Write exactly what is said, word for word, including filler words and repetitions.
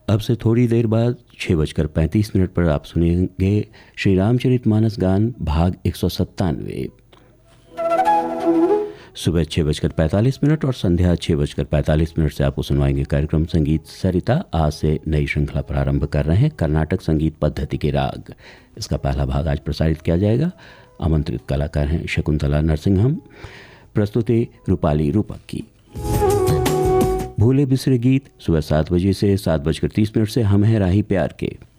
अब से थोड़ी देर बाद छः बजकर पैंतीस मिनट पर आप सुनेंगे श्री रामचरितमानस गान भाग एक सौ सत्तानवे। सुबह छः बजकर पैंतालीस मिनट और संध्या छः बजकर पैंतालीस मिनट से आपको सुनवाएंगे कार्यक्रम संगीत सरिता। आज से नई श्रृंखला प्रारंभ कर रहे हैं कर्नाटक संगीत पद्धति के राग। इसका पहला भाग आज प्रसारित किया जाएगा। आमंत्रित कलाकार हैं शकुंतला नरसिंहम, प्रस्तुति रूपाली रूपक की। भूले बिसरे गीत सुबह सात बजे से सात बजकर तीस मिनट से हम हैं राही प्यार के।